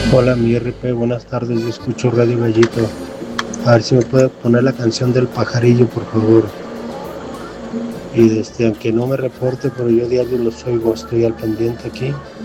Hola, mi RP, buenas tardes. Yo escucho Radio Gallito. A ver si me puede poner la canción del pajarillo, por favor. Y aunque no me reporte, pero yo diario los oigo, estoy al pendiente aquí.